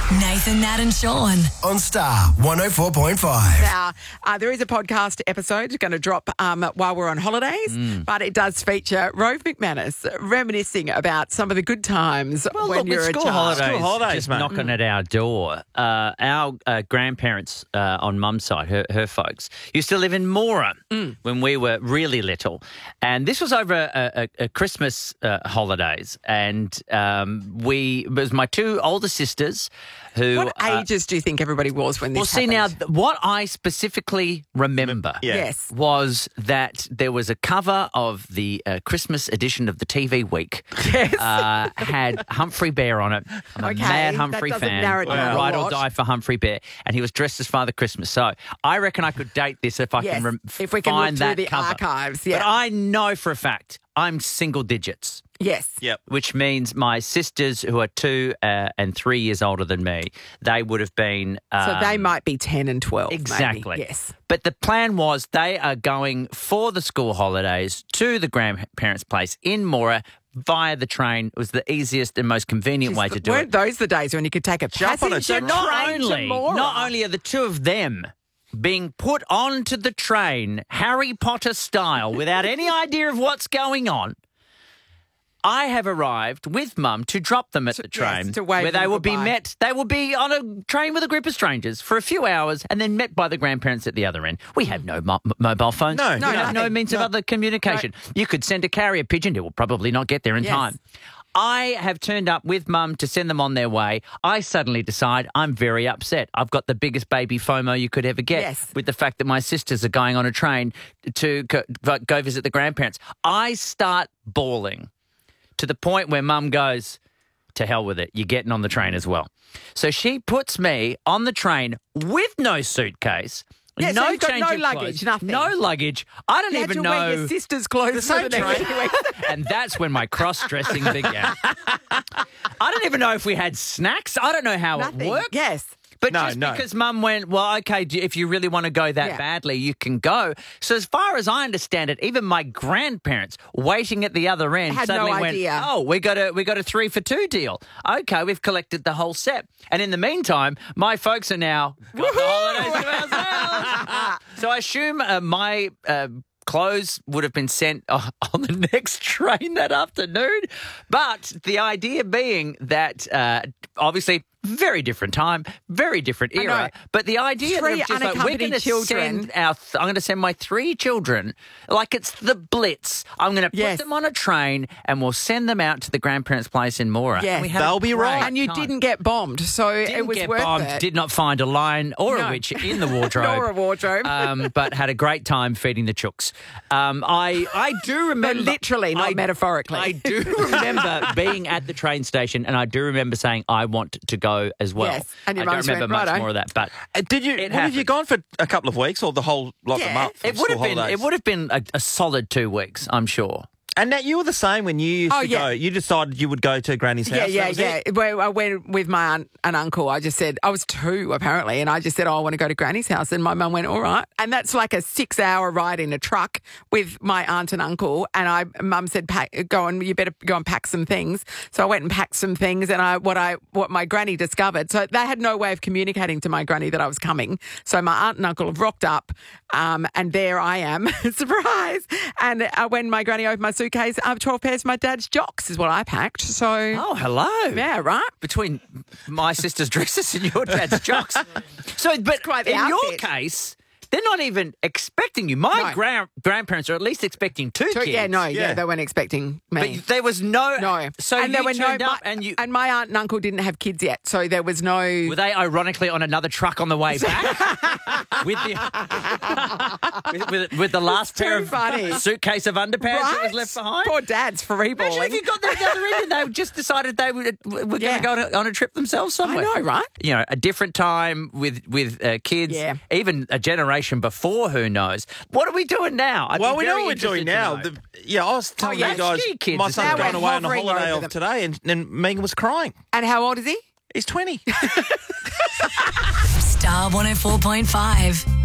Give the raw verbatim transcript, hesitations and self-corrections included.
Nathan, Nat and Sean. On Star one oh four point five. Now, uh, there is a podcast episode going to drop um, while we're on holidays, Mm. but it does feature Rove McManus reminiscing about some of the good times Well, when look, you're with a school child. holidays, School holidays, just mate. knocking at our door. Uh, our uh, grandparents uh, on mum's side, her, her folks, used to live in Mora Mm. when we were really little. And this was over a, a, a Christmas uh, holidays. And um, we, it was my two older sisters who... What uh, ages do you think everybody was when this Well, see, now, happened? th- what I specifically remember Yeah. Yes. was that there was a cover of the uh, Christmas edition of the T V Week. Yes. Uh, had Humphrey Bear on it. I'm Okay, a mad that Humphrey doesn't fan. narrow it I'm down a a ride or lot. die for Humphrey Bear. And he was dressed as Father Christmas. So I reckon I could date this if I Yes, can rem- if we can look find through that the cover. archives, yeah. But I know for a fact I'm single digits. Yes. Yep. Which means my sisters, who are two uh, and three years older than me, they would have been. Um, So they might be ten and twelve. maybe. Exactly. Yes. But the plan was they are going for the school holidays to the grandparents' place in Mora via the train. It was the easiest and most convenient way to do Weren't it. those the days when you could take a Jump on a passenger train. Not train to only, Mora? not only are the two of them being put onto the train, Harry Potter style, without any idea of what's going on, I have arrived with Mum to drop them at the train, to wave where they them will be goodbye. met. They will be on a train with a group of strangers for a few hours, and then met by the grandparents at the other end. We have no mo- mobile phones. No, we no, have no nothing. means of other communication. You could send a carrier pigeon; it will probably not get there in Yes. time. I have turned up with Mum to send them on their way. I suddenly decide I'm very upset. I've got the biggest baby FOMO you could ever get Yes. with the fact that my sisters are going on a train to go, go visit the grandparents. I start bawling to the point where Mum goes, to hell with it, you're getting on the train as well. So she puts me on the train with no suitcase. Yeah, so no you've got change no of luggage, clothes, nothing. No luggage. I don't You had even to know. wear your sister's clothes for the same next train. few weeks. And that's when my cross-dressing began. I don't even know if we had snacks. I don't know how Nothing. it worked. Yes. But No, just no. because Mum went, well, okay, do- if you really want to go that Yeah. badly, you can go. So as far as I understand it, even my grandparents waiting at the other end Had no suddenly went, idea. oh, we got a we got a three for two deal. Okay, we've collected the whole set. And in the meantime, my folks are now got the holidays to ourselves. So I assume uh, my uh, clothes would have been sent uh, on the next train that afternoon. But the idea being that uh, obviously very different time, very different I know. era. But the idea Three that just like, we're unaccompanied going to children. send our, th- I'm going to send my three children like it's the Blitz. I'm going to put Yes. them on a train and we'll send them out to the grandparents' place in Mora. Yes. And we had a They'll be great right. And you time. didn't get bombed, so Didn't it was get worth bombed, it. did not find a lion or No. a witch in the wardrobe. Nor a wardrobe. um, but had a great time feeding the chooks. Um, I I do remember literally, not I- metaphorically. I do remember being at the train station, and I do remember saying I want to go as well. Yes, and your I don't mums remember went, much "Righto." more of that, but Uh, Did you? It What have you happened. gone for a couple of weeks or the whole lot of Yeah, month? it would have been it would have been a, a solid two weeks, I'm sure. And that you were the same when you used Oh, to yeah. go. You decided you would go to Granny's house. Yeah, that yeah, was yeah. it? Where I went with my aunt and uncle. I just said, I was two apparently, and I just said, oh, I want to go to Granny's house. And my mum went, all right. And that's like a six hour ride in a truck with my aunt and uncle. And I, mum said, pack, go on, you better go and pack some things. So I went and packed some things, and I what I what my granny discovered. So they had no way of communicating to my granny that I was coming. So my aunt and uncle have rocked up, um, and there I am, surprise. And uh, when my granny opened my suitcase, I have twelve pairs of my dad's jocks is what I packed. So Oh, hello. yeah, right. Between my sister's dresses and your dad's jocks. So, but quite the in your outfit. case, they're not even expecting you. My No. grand grandparents are at least expecting two So, kids. yeah, no, yeah. Yeah. they weren't expecting me. But there was no. no. So and you there were no, turned up my, and you. and my aunt and uncle didn't have kids yet, so there was no. Were they ironically on another truck on the way back with the with, with, with the last pair too of funny. suitcase of underpants that was left behind? Poor dad's free Imagine balling. if you got there at the other end and they just decided they would, were Yeah. going to go on a trip themselves I somewhere. know, right? You know, a different time with with uh, kids, Yeah. even a generation boowho knows. What are we doing now? I'd Well, be we know very what we're doing interested now. to know. The, yeah, I was telling yeah, you guys, ski kids. my Now son's we're going away on a hovering holiday over of them. today, and, and Megan was crying. And how old is he? He's twenty. Star one oh four point five.